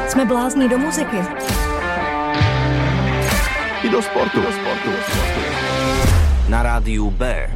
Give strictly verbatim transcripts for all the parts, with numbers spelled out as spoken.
Jsme blázní do muziky. I do sportu. Do sportu. Na rádiu B.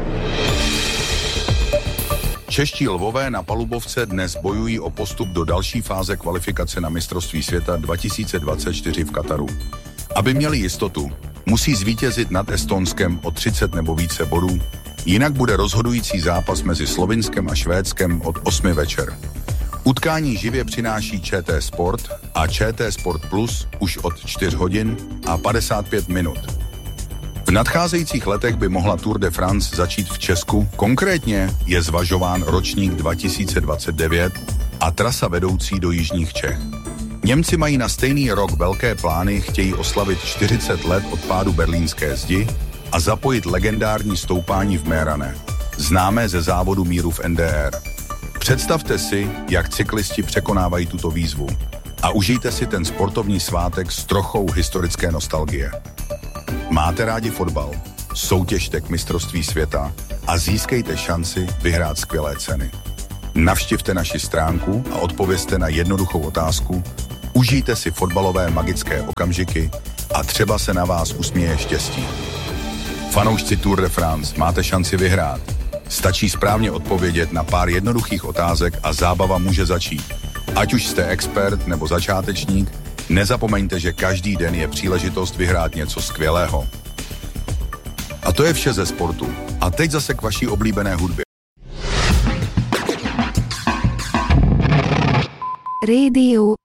Čeští lvové na palubovce dnes bojují o postup do další fáze kvalifikace na mistrovství světa dva tisíce dvacet čtyři v Kataru. Aby měli jistotu, musí zvítězit nad Estonskem o třicet nebo více bodů, jinak bude rozhodující zápas mezi Slovinskem a Švédskem od osmi večer. Utkání živě přináší ČT Sport a ČT Sport Plus už od čtyř hodin a padesát pět minut. V nadcházejících letech by mohla Tour de France začít v Česku, konkrétně je zvažován ročník dva tisíce dvacet devět a trasa vedoucí do jižních Čech. Němci mají na stejný rok velké plány, chtějí oslavit čtyřicet let od pádu berlínské zdi a zapojit legendární stoupání v Mérane, známé ze závodu míru v N D R. Představte si, jak cyklisti překonávají tuto výzvu a užijte si ten sportovní svátek s trochou historické nostalgie. Máte rádi fotbal? Soutěžte k mistrovství světa a získejte šanci vyhrát skvělé ceny. Navštivte naši stránku a odpovězte na jednoduchou otázku, užijte si fotbalové magické okamžiky a třeba se na vás usměje štěstí. Fanoušci Tour de France, máte šanci vyhrát. Stačí správně odpovědět na pár jednoduchých otázek a zábava může začít. Ať už jste expert nebo začátečník, nezapomeňte, že každý den je příležitost vyhrát něco skvělého. A to je vše ze sportu. A teď zase k vaší oblíbené hudbě. Radio